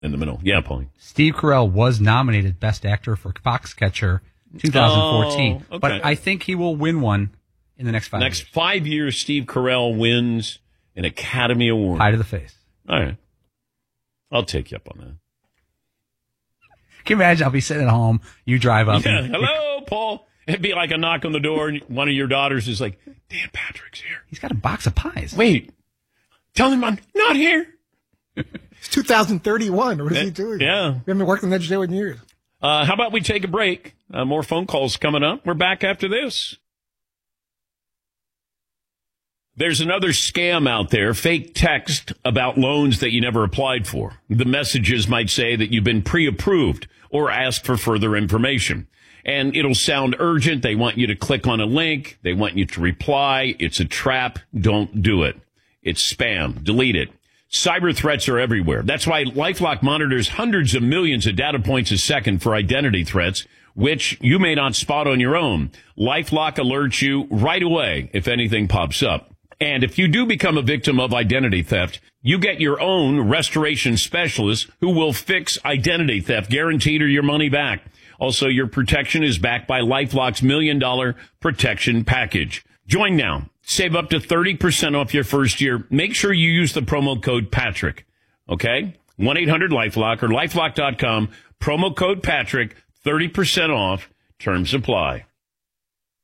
in the middle. Yeah, Paulie. Steve Carell was nominated Best Actor for Foxcatcher 2014. Oh, okay. But I think he will win one in the next 5 years. Next 5 years, Steve Carell wins an Academy Award. Pie to the face. All right. I'll take you up on that. Can you imagine? I'll be sitting at home, you drive up. Yeah, hello, Paul. It'd be like a knock on the door, and one of your daughters is like, Dan Patrick's here. He's got a box of pies. Wait. Tell him I'm not here. It's 2031. What is he doing? Yeah. We haven't worked on that show in years. How about we take a break? More phone calls coming up. We're back after this. There's another scam out there, fake text about loans that you never applied for. The messages might say that you've been pre-approved or ask for further information. And it'll sound urgent. They want you to click on a link. They want you to reply. It's a trap. Don't do it. It's spam. Delete it. Cyber threats are everywhere. That's why LifeLock monitors hundreds of millions of data points a second for identity threats, which you may not spot on your own. LifeLock alerts you right away if anything pops up. And if you do become a victim of identity theft, you get your own restoration specialist who will fix identity theft, guaranteed, or your money back. Also, your protection is backed by LifeLock's $1 Million Protection Package. Join now. Save up to 30% off your first year. Make sure you use the promo code Patrick. Okay? 1-800-LifeLock or LifeLock.com. Promo code Patrick, 30% off. Terms apply.